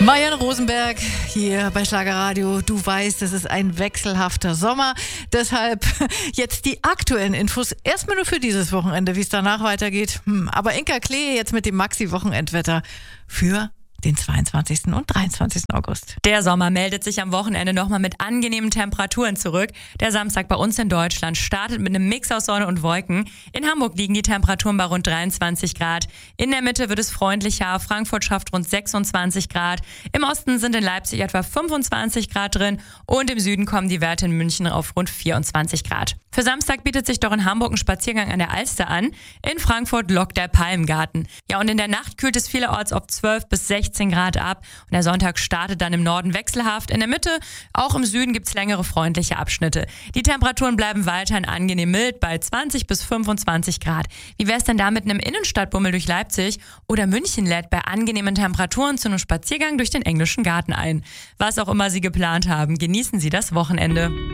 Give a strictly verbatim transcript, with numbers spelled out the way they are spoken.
Marianne Rosenberg hier bei Schlagerradio. Du weißt, es ist ein wechselhafter Sommer. Deshalb jetzt die aktuellen Infos. Erstmal nur für dieses Wochenende, wie es danach weitergeht. Hm, aber Inka Klee jetzt mit dem Maxi-Wochenendwetter für den zweiundzwanzigsten und dreiundzwanzigsten August. Der Sommer meldet sich am Wochenende nochmal mit angenehmen Temperaturen zurück. Der Samstag bei uns in Deutschland startet mit einem Mix aus Sonne und Wolken. In Hamburg liegen die Temperaturen bei rund dreiundzwanzig Grad. In der Mitte wird es freundlicher. Frankfurt schafft rund sechsundzwanzig Grad. Im Osten sind in Leipzig etwa fünfundzwanzig Grad drin. Und im Süden kommen die Werte in München auf rund vierundzwanzig Grad. Für Samstag bietet sich doch in Hamburg ein Spaziergang an der Alster an. In Frankfurt lockt der Palmgarten. Ja, und in der Nacht kühlt es vielerorts auf zwölf bis sechzehn Grad ab. Und der Sonntag startet dann im Norden wechselhaft. In der Mitte, auch im Süden, gibt es längere freundliche Abschnitte. Die Temperaturen bleiben weiterhin angenehm mild bei zwanzig bis fünfundzwanzig Grad. Wie wäre es denn da mit einem Innenstadtbummel durch Leipzig? Oder München lädt bei angenehmen Temperaturen zu einem Spaziergang durch den Englischen Garten ein. Was auch immer Sie geplant haben, genießen Sie das Wochenende.